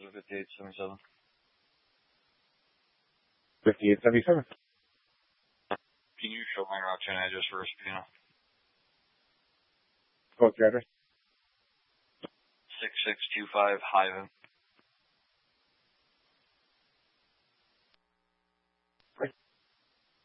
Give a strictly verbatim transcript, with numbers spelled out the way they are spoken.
fifty-eight seventy-seven. fifty-eight seventy-seven. Can you show my route chain address for Espino? What's your address? six six two five Highland.